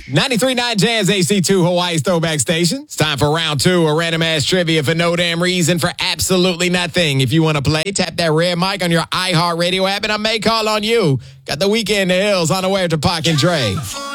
93.9 Jams AC2 Hawaii's Throwback Station. It's time for round two of random ass trivia for no damn reason for absolutely nothing. If you want to play, tap that red mic on your iHeartRadio app and I may call on you. Got the Weekend in the Hills on the way to Pac and Dre.